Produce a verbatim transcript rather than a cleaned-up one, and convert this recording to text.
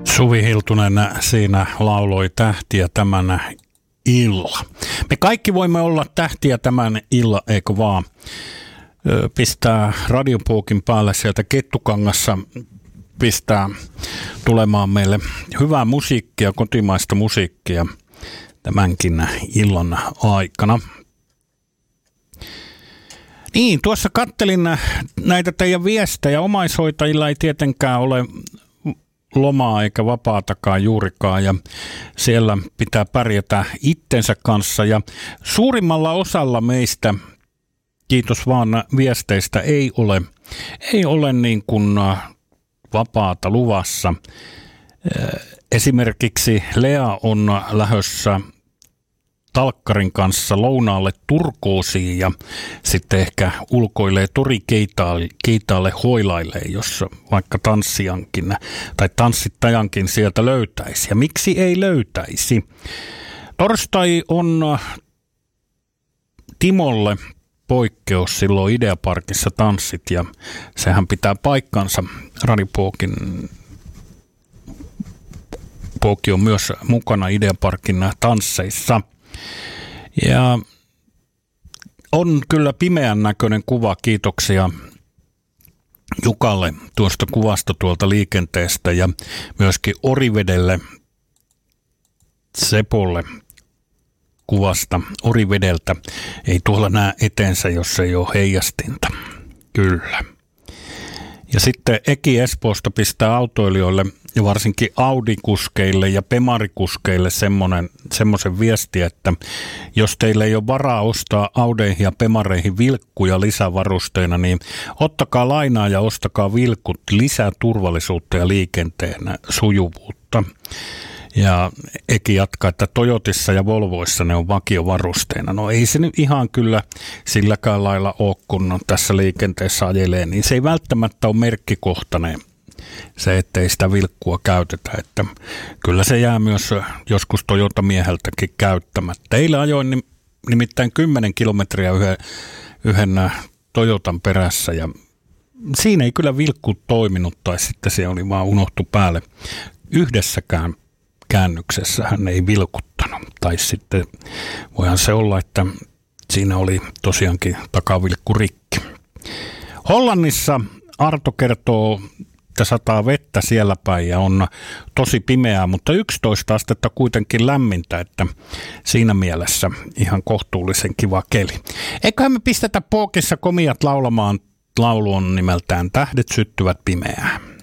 Suvi Hiltunen siinä lauloi tähtiä tämän illan. Me kaikki voimme olla tähtiä tämän illan, eikö vaan? Pistää radiopuukin päälle sieltä Kettukangassa, pistää tulemaan meille hyvää musiikkia, kotimaista musiikkia tämänkin illan aikana. Niin, tuossa kattelin näitä teidän viestejä. Omaishoitajilla ei tietenkään ole lomaa eikä vapaatakaan juurikaan ja siellä pitää pärjätä itsensä kanssa. Ja suurimmalla osalla meistä, kiitos vaan viesteistä, ei ole, ei ole niin kuin vapaata luvassa. Esimerkiksi Lea on lähdössä talkkarin kanssa lounaalle Turkuusiin ja sitten ehkä ulkoilee torikeitaalle hoilailee, jos vaikka tanssijankin tai tanssittajankin sieltä löytäisi. Ja miksi ei löytäisi? Torstai on Timolle poikkeus silloin Ideaparkissa tanssit ja sehän pitää paikkansa. Radipokin Poki on myös mukana Ideaparkin tansseissa. Ja on kyllä pimeän näköinen kuva, kiitoksia Jukalle tuosta kuvasta tuolta liikenteestä ja myöskin Orivedelle, Sepolle kuvasta Orivedeltä. Ei tuolla näe eteensä, jos ei ole heijastinta. Kyllä. Ja sitten Eki Espoosta pistää autoilijoille ja varsinkin Audi-kuskeille ja Pemari-kuskeille semmoinen, semmoisen viesti, että jos teillä ei ole varaa ostaa Audeihin ja Pemareihin vilkkuja lisävarusteina, niin ottakaa lainaa ja ostakaa vilkut, lisää turvallisuutta ja liikenteen sujuvuutta. Ja Eki jatkaa, että Toyotissa ja Volvoissa ne on vakiovarusteina. No ei se nyt ihan kyllä silläkään lailla ole, kun tässä liikenteessä ajelee, niin se ei välttämättä ole merkkikohtainen se, ettei sitä vilkkua käytetä. Että kyllä se jää myös joskus Toyota-mieheltäkin käyttämättä. Eilen ajoin nimittäin kymmenen kilometriä yhden, yhden Toyotan perässä ja siinä ei kyllä vilkku toiminut tai sitten se oli vaan unohtu päälle. Yhdessäkään käännyksessä hän ei vilkuttanut. Tai sitten voihan se olla, että siinä oli tosiaankin takavilkku rikki. Hollannissa Arto kertoo, että sataa vettä siellä päin ja on tosi pimeää, mutta yksitoista astetta kuitenkin lämmintä, että siinä mielessä ihan kohtuullisen kiva keli. Eiköhän me pistetä Pookissa komiat laulamaan, laulu on nimeltään Tähdet syttyvät pimeään.